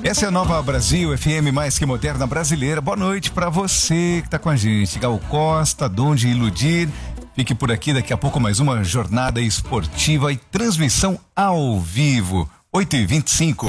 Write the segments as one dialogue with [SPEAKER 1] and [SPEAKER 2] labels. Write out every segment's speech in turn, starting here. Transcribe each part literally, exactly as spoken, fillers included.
[SPEAKER 1] Essa é a Nova Brasil, F M mais que moderna brasileira. Boa noite pra você que tá com a gente. Gal Costa, Donde Iludir. Fique por aqui, daqui a pouco mais uma jornada esportiva e transmissão ao vivo. oito e vinte e cinco.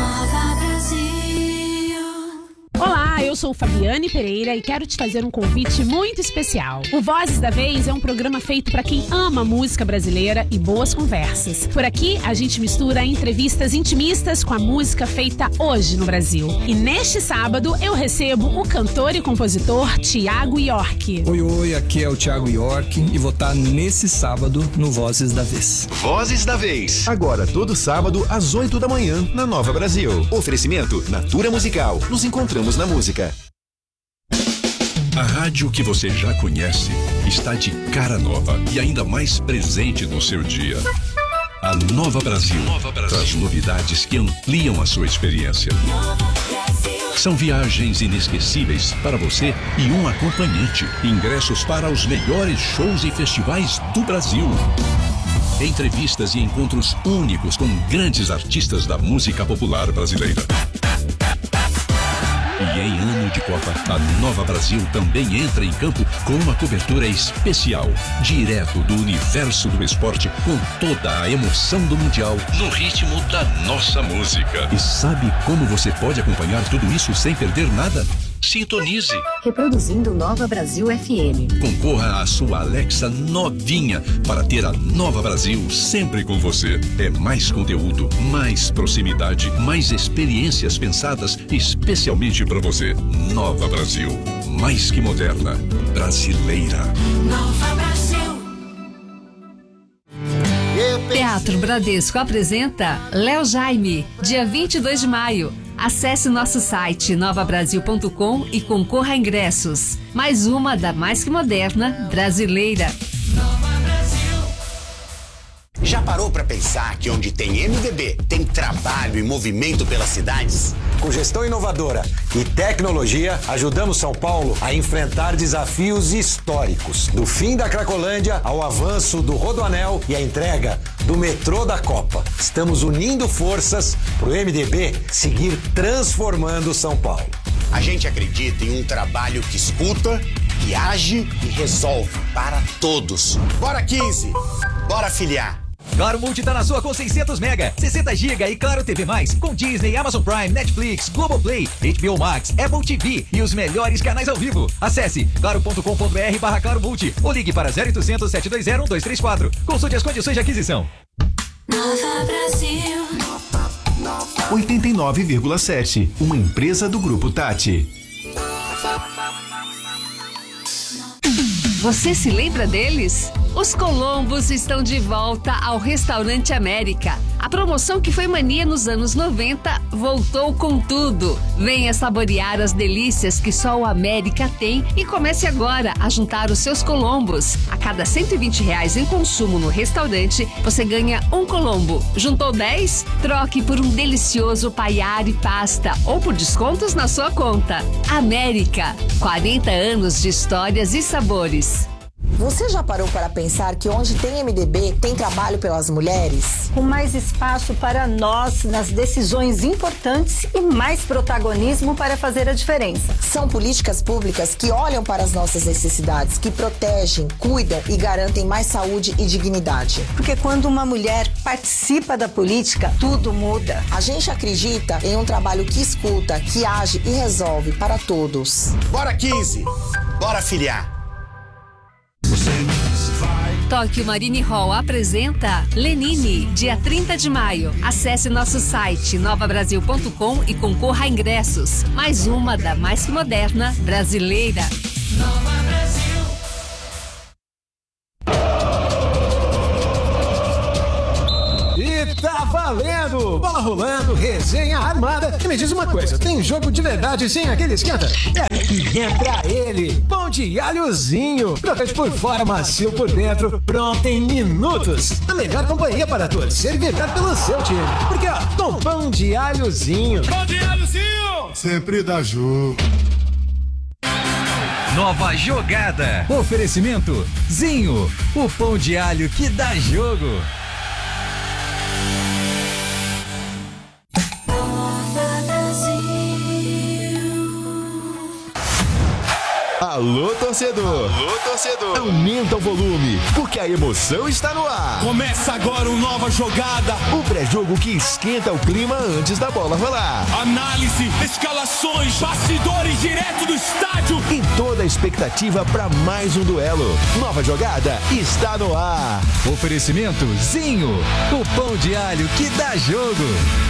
[SPEAKER 2] Olá, eu sou Fabiane Pereira e quero te fazer um convite muito especial. O Vozes da Vez é um programa feito para quem ama música brasileira e boas conversas. Por aqui, a gente mistura entrevistas intimistas com a música feita hoje no Brasil. E neste sábado, eu recebo o cantor e compositor Thiago York.
[SPEAKER 3] Oi, oi, aqui é o Thiago York e vou estar nesse sábado no Vozes da Vez.
[SPEAKER 4] Vozes da Vez. Agora, todo sábado, às oito da manhã, na Nova Brasil. Oferecimento Natura Musical. Nos encontramos na música.
[SPEAKER 5] A rádio que você já conhece está de cara nova e ainda mais presente no seu dia. A Nova Brasil, Nova Brasil traz novidades que ampliam a sua experiência. São viagens inesquecíveis para você e um acompanhante. Ingressos para os melhores shows e festivais do Brasil. Entrevistas e encontros únicos com grandes artistas da música popular brasileira. E em ano de Copa, a Nova Brasil também entra em campo com uma cobertura especial, direto do universo do esporte, com toda a emoção do Mundial, no ritmo da nossa música. E sabe como você pode acompanhar tudo isso sem perder nada? Sintonize.
[SPEAKER 6] Reproduzindo Nova Brasil F M.
[SPEAKER 5] Concorra à sua Alexa novinha para ter a Nova Brasil sempre com você. É mais conteúdo, mais proximidade, mais experiências pensadas especialmente para você. Nova Brasil, mais que moderna, brasileira.
[SPEAKER 6] Nova Brasil. Teatro Bradesco apresenta Léo Jaime, dia vinte e dois de maio. Acesse nosso site nova brasil ponto com e concorra a ingressos. Mais uma da mais que moderna brasileira.
[SPEAKER 7] Já parou para pensar que onde tem M D B, tem trabalho e movimento pelas cidades?
[SPEAKER 8] Com gestão inovadora e tecnologia, ajudamos São Paulo a enfrentar desafios históricos. Do fim da Cracolândia ao avanço do Rodoanel e a entrega do metrô da Copa. Estamos unindo forças para o M D B seguir transformando São Paulo.
[SPEAKER 7] A gente acredita em um trabalho que escuta, que age e resolve para todos. Bora quinze! Bora filiar!
[SPEAKER 9] Claro Multi tá na sua com seiscentos mega, sessenta gigas e Claro T V mais, com Disney, Amazon Prime, Netflix, Globoplay, H B O Max, Apple T V e os melhores canais ao vivo. Acesse claro ponto com ponto br barra Claro Multi ou ligue para zero oitocentos, sete dois zero, um dois três quatro. Consulte as condições de aquisição.
[SPEAKER 6] Nova Brasil.
[SPEAKER 4] oitenta e nove vírgula sete, uma empresa do Grupo Tati.
[SPEAKER 6] Você se lembra deles? Os Colombos estão de volta ao Restaurante América. A promoção que foi mania nos anos noventa voltou com tudo. Venha saborear as delícias que só o América tem e comece agora a juntar os seus Colombos. A cada cento e vinte reais em consumo no restaurante, você ganha um Colombo. Juntou dez? Troque por um delicioso paiar e pasta ou por descontos na sua conta. América, quarenta anos de histórias e sabores.
[SPEAKER 10] Você já parou para pensar que onde tem M D B, tem trabalho pelas mulheres?
[SPEAKER 11] Com mais espaço para nós nas decisões importantes e mais protagonismo para fazer a diferença.
[SPEAKER 10] São políticas públicas que olham para as nossas necessidades, que protegem, cuidam e garantem mais saúde e dignidade.
[SPEAKER 11] Porque quando uma mulher participa da política, tudo muda.
[SPEAKER 10] A gente acredita em um trabalho que escuta, que age e resolve para todos.
[SPEAKER 7] Bora quinze! Bora filiar!
[SPEAKER 6] Tóquio Marine Hall apresenta Lenine, dia trinta de maio. Acesse nosso site nova brasil ponto com e concorra a ingressos. Mais uma da mais que moderna brasileira. Nova Brasil.
[SPEAKER 12] E tá valendo! Bola rolando, resenha armada. E me diz uma coisa, tem jogo de verdade sem aquele esquenta? É que entra ele, pão de alhozinho. Crocante por fora, macio por dentro, pronto em minutos. A melhor companhia para torcer e vibrar pelo seu time. Porque ó, com pão de alhozinho.
[SPEAKER 13] Pão de alhozinho! Sempre dá jogo.
[SPEAKER 9] Nova jogada. Oferecimento Zinho, o pão de alho que dá jogo.
[SPEAKER 6] Nova Brasil.
[SPEAKER 4] Alô, torcedor. Alô, torcedor. Aumenta o volume, porque a emoção está no ar.
[SPEAKER 14] Começa agora uma nova jogada.
[SPEAKER 4] O pré-jogo que esquenta o clima antes da bola rolar.
[SPEAKER 14] Análise, escalações, bastidores direto do estádio.
[SPEAKER 4] E toda a expectativa para mais um duelo. Nova jogada está no ar.
[SPEAKER 9] Oferecimento Zinho, o pão de alho que dá jogo.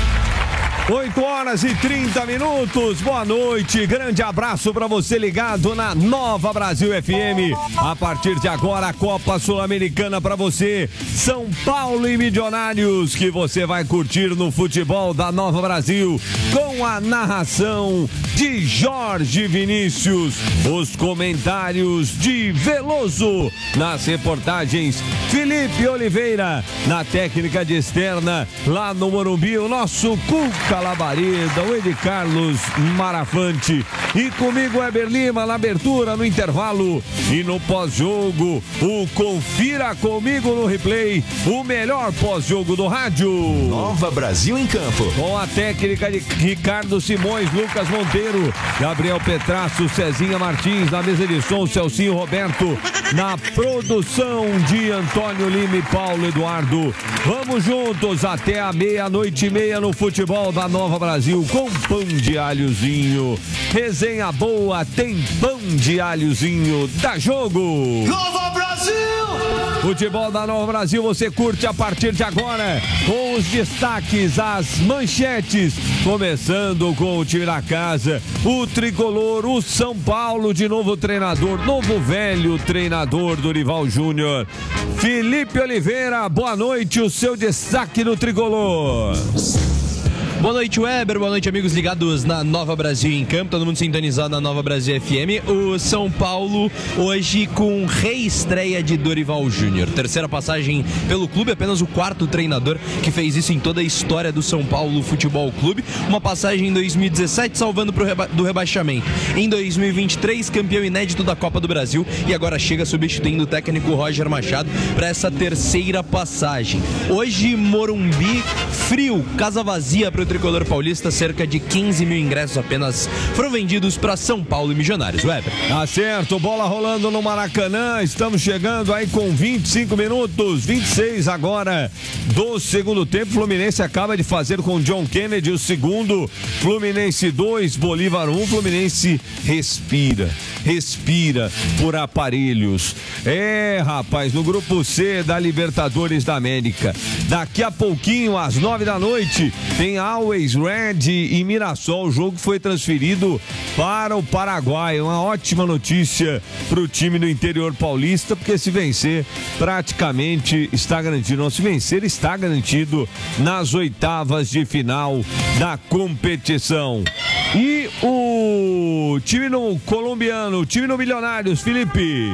[SPEAKER 15] oito horas e trinta minutos, boa noite, grande abraço para você ligado na Nova Brasil F M. A partir de agora, a Copa Sul-Americana para você, São Paulo e Milionários, que você vai curtir no futebol da Nova Brasil, com a narração de Jorge Vinícius, os comentários de Veloso, nas reportagens Felipe Oliveira, na técnica de externa, lá no Morumbi, o nosso Cuca Labareda, o Edi Carlos Marafante, e comigo Eber Lima na abertura, no intervalo e no pós-jogo, o Confira Comigo no Replay, o melhor pós-jogo do rádio.
[SPEAKER 4] Nova Brasil em campo.
[SPEAKER 15] Com a técnica de Ricardo Simões, Lucas Monteiro, Gabriel Petraço, Cezinha Martins, na mesa de som, Celcinho Roberto, na produção de Antônio Lima e Paulo Eduardo. Vamos juntos até a meia-noite e meia no futebol da Nova Brasil, com pão de alhozinho. Resenha boa, tem pão de alhozinho. Dá jogo!
[SPEAKER 14] Nova Brasil!
[SPEAKER 15] Futebol da Nova Brasil você curte a partir de agora, com os destaques, as manchetes, começando com o time da casa, o tricolor, o São Paulo, de novo treinador, novo velho treinador Dorival Júnior. Felipe Oliveira, boa noite, o seu destaque no tricolor.
[SPEAKER 16] Boa noite, Weber. Boa noite, amigos ligados na Nova Brasil em Campo. Todo mundo sintonizado na Nova Brasil F M. O São Paulo hoje com reestreia de Dorival Júnior. Terceira passagem pelo clube, apenas o quarto treinador que fez isso em toda a história do São Paulo Futebol Clube. Uma passagem em dois mil e dezessete, salvando pro reba- do rebaixamento. Em dois mil e vinte e três, campeão inédito da Copa do Brasil. E agora chega substituindo o técnico Roger Machado para essa terceira passagem. Hoje, Morumbi frio, casa vazia para o tricolor paulista, cerca de quinze mil ingressos apenas foram vendidos para São Paulo e Milionários. Weber.
[SPEAKER 15] Tá certo, bola rolando no Maracanã, estamos chegando aí com vinte e cinco minutos, vinte e seis agora do segundo tempo. Fluminense acaba de fazer com John Kennedy o segundo, Fluminense dois, Bolívar um, Fluminense respira, respira por aparelhos. É, rapaz, no grupo C da Libertadores da América, daqui a pouquinho, às nove da noite, tem Always Red e Mirassol. O jogo foi transferido para o Paraguai. Uma ótima notícia para o time do interior paulista, porque se vencer, praticamente está garantido. Não, se vencer, está garantido nas oitavas de final da competição. E o time no colombiano, o time no Milionários, Felipe.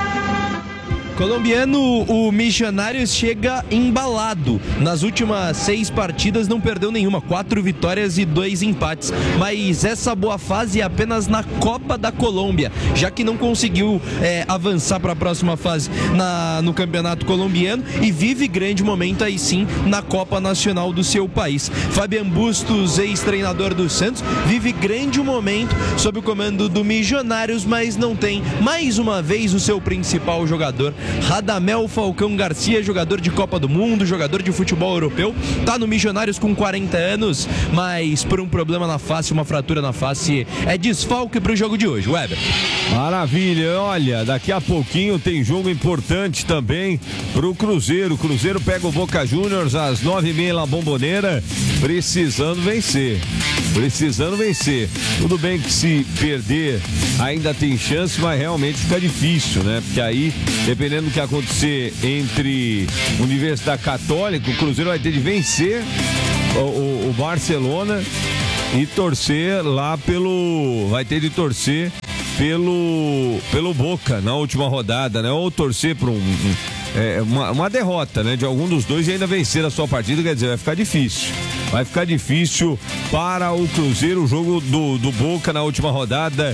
[SPEAKER 16] Colombiano, o Milionários chega embalado. Nas últimas seis partidas não perdeu nenhuma, quatro vitórias e dois empates. Mas essa boa fase é apenas na Copa da Colômbia, já que não conseguiu é, avançar para a próxima fase na, no Campeonato Colombiano, e vive grande momento aí sim na Copa Nacional do seu país. Fabian Bustos, ex-treinador do Santos, vive grande momento sob o comando do Milionários, mas não tem mais uma vez o seu principal jogador, Radamel Falcão Garcia, jogador de Copa do Mundo, jogador de futebol europeu, tá no Milionários com quarenta anos, mas por um problema na face, uma fratura na face, é desfalque pro jogo de hoje. Weber.
[SPEAKER 15] Maravilha, olha, daqui a pouquinho tem jogo importante também pro Cruzeiro. O Cruzeiro pega o Boca Juniors às nove e meia na Bombonera, precisando vencer, precisando vencer. Tudo bem que se perder ainda tem chance, mas realmente fica difícil, né? Porque aí, dependendo do que acontecer entre Universidade Católica, o Cruzeiro vai ter de vencer o, o, o Barcelona e torcer lá pelo... vai ter de torcer pelo, pelo Boca na última rodada, né? Ou torcer para um... um É uma, uma derrota, né, de algum dos dois e ainda vencer a sua partida, quer dizer, vai ficar difícil. Vai ficar difícil para o Cruzeiro. O jogo do, do Boca na última rodada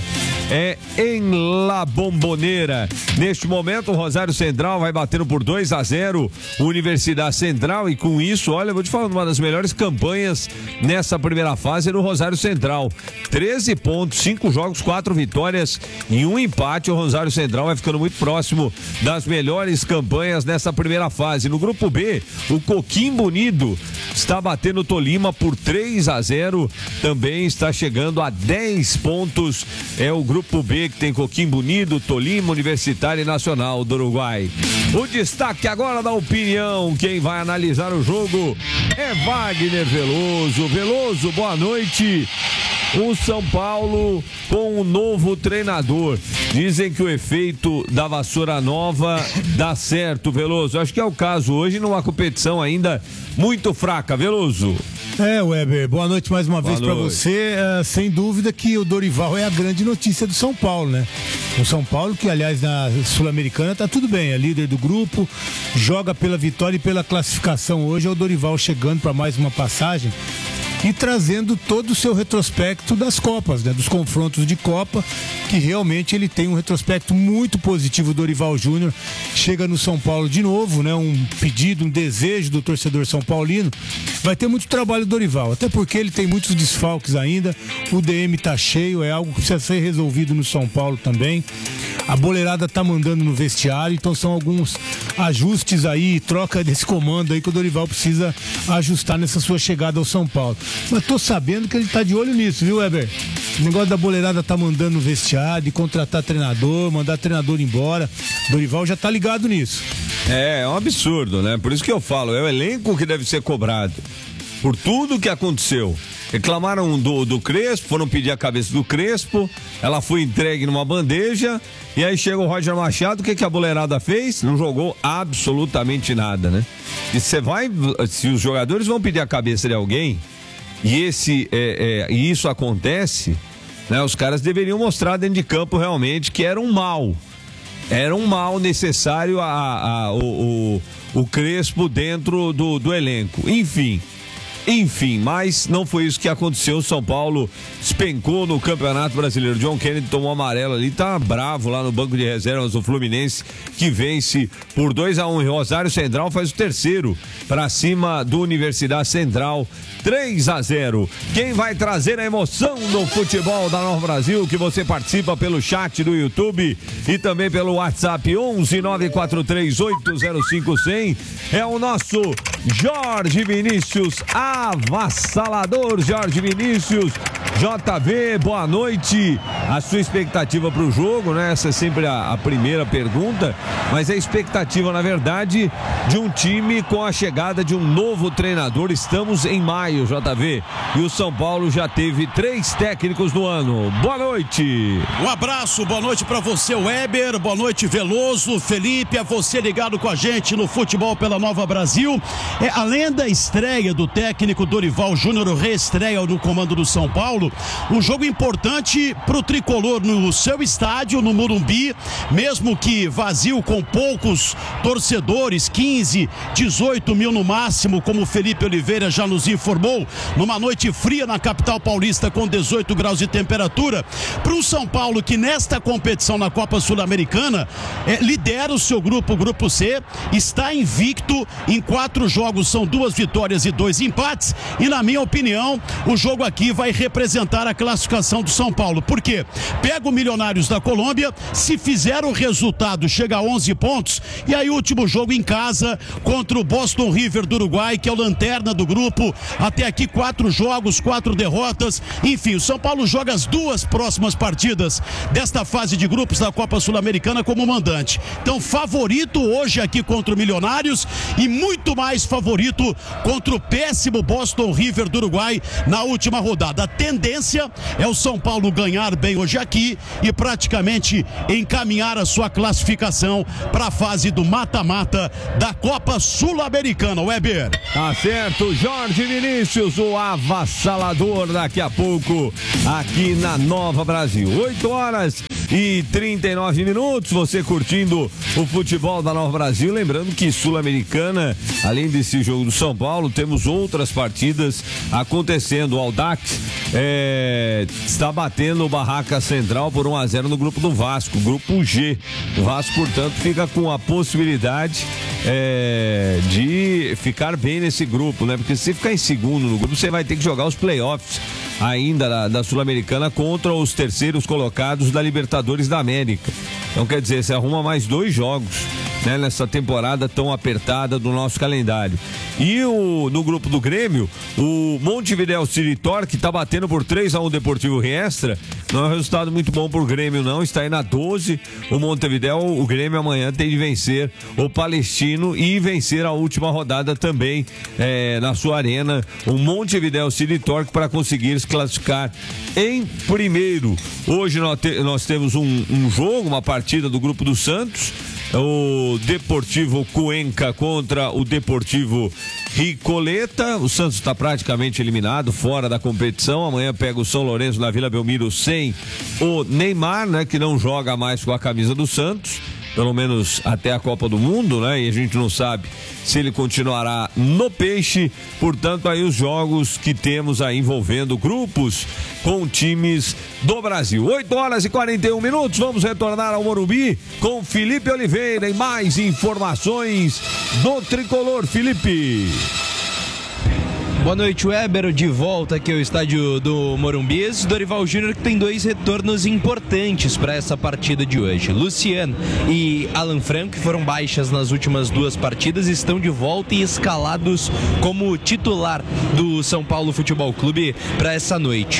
[SPEAKER 15] é em La Bombonera. Neste momento, o Rosário Central vai batendo por dois a zero Universidade Central, e com isso, olha, eu vou te falar, uma das melhores campanhas nessa primeira fase no Rosário Central. treze pontos, cinco jogos, quatro vitórias e um empate. O Rosário Central vai ficando muito próximo das melhores campanhas nessa primeira fase. No grupo B, o Coquimbo Unido está batendo o Tolima por três a zero, também está chegando a dez pontos. É o grupo B que tem Coquimbo Unido, Tolima, Universitário e Nacional do Uruguai. O destaque agora da opinião, quem vai analisar o jogo é Wagner Veloso. Veloso, boa noite. O São Paulo com um novo treinador. Dizem que o efeito da vassoura nova dá certo, Veloso. Acho que é o caso hoje numa competição ainda muito fraca, Veloso.
[SPEAKER 17] É, Weber, boa noite mais uma
[SPEAKER 15] boa
[SPEAKER 17] vez para você. Uh, sem dúvida que o Dorival é a grande notícia do São Paulo, né? O São Paulo, que aliás na Sul-Americana tá tudo bem, é líder do grupo, joga pela vitória e pela classificação. Hoje é o Dorival chegando para mais uma passagem e trazendo todo o seu retrospecto das Copas, né? Dos confrontos de Copa, que realmente ele tem um retrospecto muito positivo. O Dorival Júnior chega no São Paulo de novo, né? Um pedido, um desejo do torcedor são paulino. Vai ter muito trabalho do Dorival, até porque ele tem muitos desfalques ainda, o D M tá cheio, é algo que precisa ser resolvido no São Paulo também. A boleirada tá mandando no vestiário, então são alguns ajustes aí, troca desse comando aí que o Dorival precisa ajustar nessa sua chegada ao São Paulo. Mas tô sabendo que ele tá de olho nisso, viu, Weber? O negócio da boleirada tá mandando no vestiário, de contratar treinador, mandar treinador embora. O Dorival já tá ligado nisso.
[SPEAKER 15] É, é um absurdo, né? Por isso que eu falo, é o elenco que deve ser cobrado por tudo que aconteceu. Reclamaram do, do Crespo, foram pedir a cabeça do Crespo, ela foi entregue numa bandeja, e aí chega o Roger Machado, o que, que a boleirada fez? Não jogou absolutamente nada, né? E você vai, se os jogadores vão pedir a cabeça de alguém, e, esse, é, é, e isso acontece, né? Os caras deveriam mostrar dentro de campo realmente que era um mal, era um mal necessário a, a, a, o, o, o Crespo dentro do, do elenco, enfim. Enfim, mas não foi isso que aconteceu. O São Paulo despencou no Campeonato Brasileiro. John Kennedy tomou amarelo ali, tá bravo lá no banco de reservas do Fluminense, que vence por dois a um. E Rosário Central faz o terceiro para cima do Universidade Central, três a zero. Quem vai trazer a emoção do futebol da Nova Brasil, que você participa pelo chat do YouTube e também pelo WhatsApp onze nove quatro três oito zero cinco zero zero, é o nosso Jorge Vinícius, avassalador Jorge Vinícius. J V, boa noite. A sua expectativa para o jogo, né? Essa é sempre a, a primeira pergunta, mas a expectativa, na verdade, de um time com a chegada de um novo treinador. Estamos em maio, J V, e o São Paulo já teve três técnicos no ano. Boa noite.
[SPEAKER 18] Um abraço, boa noite para você, Weber, boa noite, Veloso, Felipe, a você ligado com a gente no Futebol pela Nova Brasil. É, além da estreia do técnico Dorival Júnior, reestreia no comando do São Paulo, um jogo importante pro tricolor no seu estádio, no Morumbi, mesmo que vazio, com poucos torcedores, quinze, dezoito mil no máximo, como o Felipe Oliveira já nos informou, numa noite fria na capital paulista com dezoito graus de temperatura, para um São Paulo que nesta competição na Copa Sul-Americana é, lidera o seu grupo, o grupo C, está invicto em quatro jogos, são duas vitórias e dois empates, e na minha opinião, o jogo aqui vai representar a classificação do São Paulo. Por quê? Pega o Milionários da Colômbia, se fizer o resultado, chega a onze pontos, e aí o último jogo em casa contra o Boston River do Uruguai, que é o lanterna do grupo, até aqui quatro jogos, quatro derrotas, enfim, o São Paulo joga as duas próximas partidas desta fase de grupos da Copa Sul-Americana como mandante. Então, favorito hoje aqui contra o Milionários e muito mais favorito contra o péssimo Boston River do Uruguai na última rodada. A tendência é o São Paulo ganhar bem hoje aqui e praticamente encaminhar a sua classificação para a fase do mata-mata da Copa Sul-Americana, Weber.
[SPEAKER 15] Tá certo, Jorge Vinícius, o avassalador, daqui a pouco aqui na Nova Brasil. oito horas e trinta e nove minutos, você curtindo o futebol da Nova Brasil, lembrando que Sul-Americana, além desse jogo do São Paulo, temos outras partidas acontecendo. O Audax é, está batendo o Barraca Central por um a zero no grupo do Vasco, grupo G. O Vasco, portanto, fica com a possibilidade é, de ficar bem nesse grupo, né? Porque se ficar em segundo no grupo, você vai ter que jogar os playoffs ainda da, da Sul-Americana contra os terceiros colocados da Libertadores da América. Então, quer dizer, você arruma mais dois jogos, né, nessa temporada tão apertada do nosso calendário. E o, no grupo do Grêmio, o Montevideo City Torque está batendo por três a um o Deportivo Riestra. Não é um resultado muito bom pro Grêmio, não. Está aí na doze. O Montevideo, o Grêmio amanhã tem de vencer o Palestino e vencer a última rodada também é, na sua arena, o Montevideo City Torque, para conseguir se classificar em primeiro. Hoje nós, te, nós temos um, um jogo, uma partida do grupo do Santos. O Deportivo Cuenca contra o Deportivo Ricoleta. O Santos está praticamente eliminado, fora da competição. Amanhã pega o São Lourenço na Vila Belmiro sem o Neymar, né, que não joga mais com a camisa do Santos, pelo menos até a Copa do Mundo, né? E a gente não sabe se ele continuará no Peixe. Portanto, aí os jogos que temos aí envolvendo grupos com times do Brasil. oito horas e quarenta e um minutos. Vamos retornar ao Morumbi com Felipe Oliveira e mais informações do Tricolor. Felipe.
[SPEAKER 16] Boa noite, Weber, de volta aqui ao estádio do Morumbi. Esse Dorival Júnior que tem dois retornos importantes para essa partida de hoje. Luciano e Alan Franco, que foram baixas nas últimas duas partidas, estão de volta e escalados como titular do São Paulo Futebol Clube para essa noite.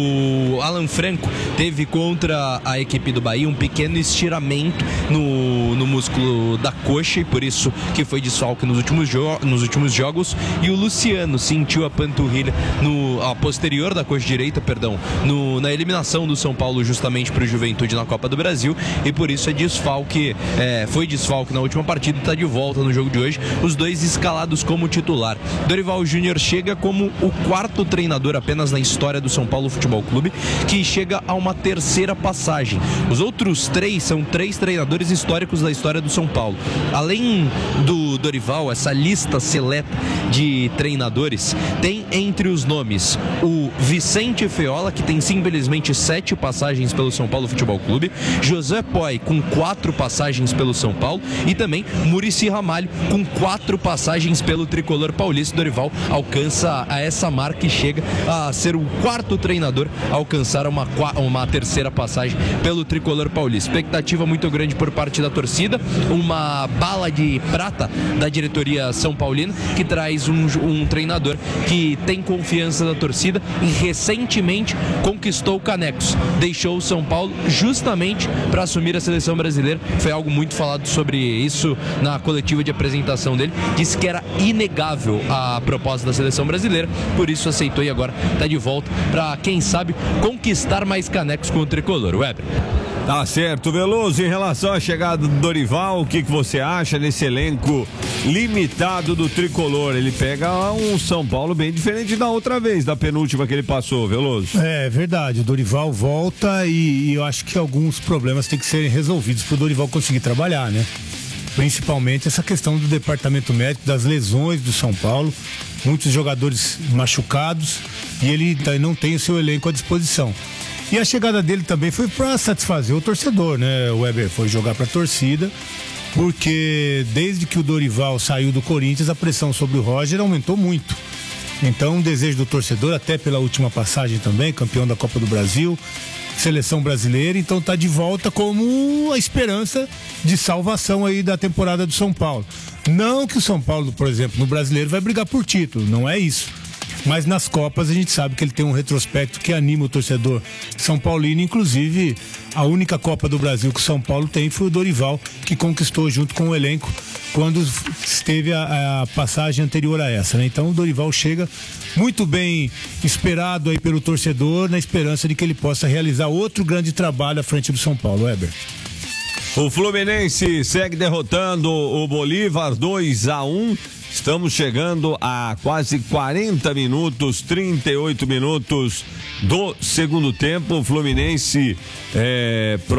[SPEAKER 16] O Alan Franco teve contra a equipe do Bahia um pequeno estiramento no, no músculo da coxa, e por isso que foi desfalque nos últimos, jo- nos últimos jogos. E o Luciano sentiu a panturrilha no a posterior da coxa direita, perdão, no, na eliminação do São Paulo justamente para o Juventude na Copa do Brasil, e por isso é desfalque, é, foi desfalque na última partida e está de volta no jogo de hoje, os dois escalados como titular. Dorival Júnior chega como o quarto treinador apenas na história do São Paulo Futebol Clube que chega a uma terceira passagem. Os outros três são três treinadores históricos da história do São Paulo. Além do Dorival, essa lista seleta de treinadores tem entre os nomes o Vicente Feola, que tem simplesmente sete passagens pelo São Paulo Futebol Clube, José Poi com quatro passagens pelo São Paulo, e também Muricy Ramalho com quatro passagens pelo tricolor paulista. Dorival alcança a essa marca e chega a ser o quarto treinador a alcançar uma, uma terceira passagem pelo tricolor paulista. Expectativa muito grande por parte da torcida, uma bala de prata da diretoria são paulina, que traz um, um treinador que tem confiança da torcida e recentemente conquistou canecos. Deixou o São Paulo justamente para assumir a seleção brasileira. Foi algo muito falado sobre isso na coletiva de apresentação dele. Disse que era inegável a proposta da seleção brasileira, por isso aceitou e agora está de volta para, quem sabe, conquistar mais canecos com o tricolor. Weber.
[SPEAKER 15] Tá certo, Veloso. Em relação à chegada do Dorival, o que, que você acha nesse elenco limitado do tricolor? Ele pega um São Paulo bem diferente da outra vez, da penúltima que ele passou, Veloso.
[SPEAKER 17] É verdade, o Dorival volta e, e eu acho que alguns problemas têm que serem resolvidos para o Dorival conseguir trabalhar, né? Principalmente essa questão do departamento médico, das lesões do São Paulo, muitos jogadores machucados e ele não tem o seu elenco à disposição. E a chegada dele também foi para satisfazer o torcedor, né? O Weber foi jogar para a torcida, porque desde que o Dorival saiu do Corinthians, a pressão sobre o Roger aumentou muito. Então, o desejo do torcedor, até pela última passagem também, campeão da Copa do Brasil, seleção brasileira, então tá de volta como a esperança de salvação aí da temporada do São Paulo. Não que o São Paulo, por exemplo, no Brasileiro vai brigar por título, não é isso. Mas nas Copas a gente sabe que ele tem um retrospecto que anima o torcedor São Paulino. Inclusive, a única Copa do Brasil que o São Paulo tem foi o Dorival, que conquistou junto com o elenco quando esteve a, a passagem anterior a essa, né? Então o Dorival chega muito bem esperado aí pelo torcedor, na esperança de que ele possa realizar outro grande trabalho à frente do São Paulo. Weber.
[SPEAKER 15] O Fluminense segue derrotando o Bolívar dois a um. Estamos chegando a quase quarenta minutos, trinta e oito minutos do segundo tempo. O Fluminense é,